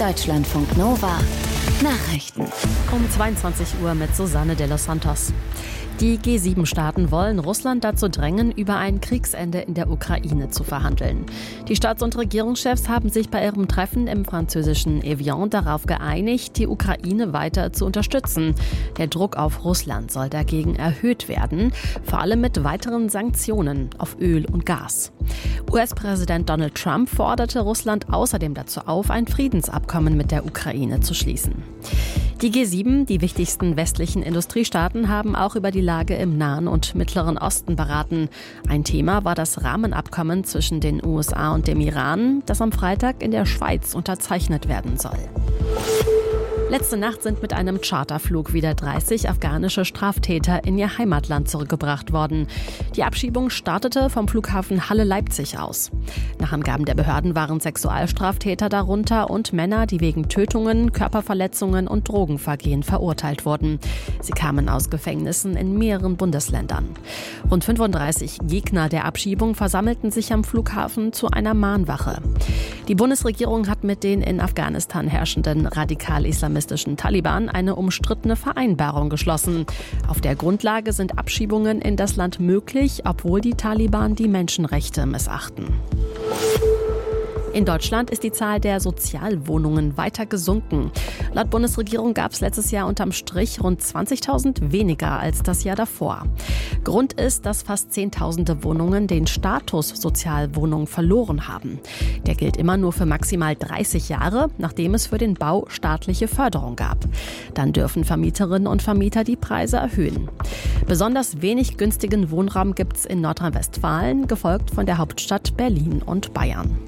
Deutschlandfunk Nova Nachrichten. Um 22 Uhr mit Susanne de los Santos. Die G7-Staaten wollen Russland dazu drängen, über ein Kriegsende in der Ukraine zu verhandeln. Die Staats- und Regierungschefs haben sich bei ihrem Treffen im französischen Evian darauf geeinigt, die Ukraine weiter zu unterstützen. Der Druck auf Russland soll dagegen erhöht werden, vor allem mit weiteren Sanktionen auf Öl und Gas. US-Präsident Donald Trump forderte Russland außerdem dazu auf, ein Friedensabkommen mit der Ukraine zu schließen. Die G7, die wichtigsten westlichen Industriestaaten, haben auch über die Lage im Nahen und Mittleren Osten beraten. Ein Thema war das Rahmenabkommen zwischen den USA und dem Iran, das am Freitag in der Schweiz unterzeichnet werden soll. Letzte Nacht sind mit einem Charterflug wieder 30 afghanische Straftäter in ihr Heimatland zurückgebracht worden. Die Abschiebung startete vom Flughafen Halle-Leipzig aus. Nach Angaben der Behörden waren Sexualstraftäter darunter und Männer, die wegen Tötungen, Körperverletzungen und Drogenvergehen verurteilt wurden. Sie kamen aus Gefängnissen in mehreren Bundesländern. Rund 35 Gegner der Abschiebung versammelten sich am Flughafen zu einer Mahnwache. Die Bundesregierung hat mit den in Afghanistan herrschenden radikal-islamistischen Taliban eine umstrittene Vereinbarung geschlossen. Auf der Grundlage sind Abschiebungen in das Land möglich, obwohl die Taliban die Menschenrechte missachten. In Deutschland ist die Zahl der Sozialwohnungen weiter gesunken. Laut Bundesregierung gab es letztes Jahr unterm Strich rund 20.000 weniger als das Jahr davor. Grund ist, dass fast Zehntausende Wohnungen den Status Sozialwohnung verloren haben. Der gilt immer nur für maximal 30 Jahre, nachdem es für den Bau staatliche Förderung gab. Dann dürfen Vermieterinnen und Vermieter die Preise erhöhen. Besonders wenig günstigen Wohnraum gibt es in Nordrhein-Westfalen, gefolgt von der Hauptstadt Berlin und Bayern.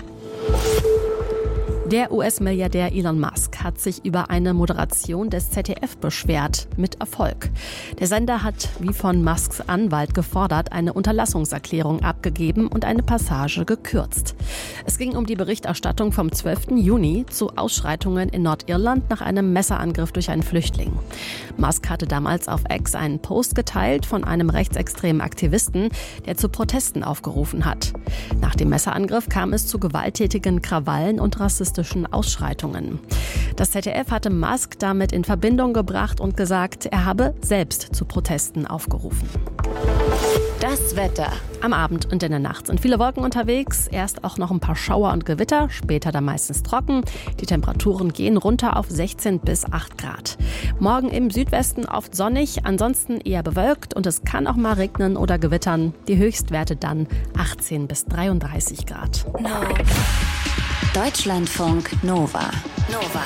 Der US-Milliardär Elon Musk hat sich über eine Moderation des ZDF beschwert, mit Erfolg. Der Sender hat, wie von Musks Anwalt gefordert, eine Unterlassungserklärung abgegeben und eine Passage gekürzt. Es ging um die Berichterstattung vom 12. Juni zu Ausschreitungen in Nordirland nach einem Messerangriff durch einen Flüchtling. Musk hatte damals auf X einen Post geteilt von einem rechtsextremen Aktivisten, der zu Protesten aufgerufen hat. Nach dem Messerangriff kam es zu gewalttätigen Krawallen und rassistischen Ausschreitungen. Das ZDF hatte Musk damit in Verbindung gebracht und gesagt, er habe selbst zu Protesten aufgerufen. Das Wetter. Am Abend und in der Nacht sind viele Wolken unterwegs. Erst auch noch ein paar Schauer und Gewitter, später dann meistens trocken. Die Temperaturen gehen runter auf 16 bis 8 Grad. Morgen im Südwesten oft sonnig, ansonsten eher bewölkt und es kann auch mal regnen oder gewittern. Die Höchstwerte dann 18 bis 33 Grad. Deutschlandfunk Nova.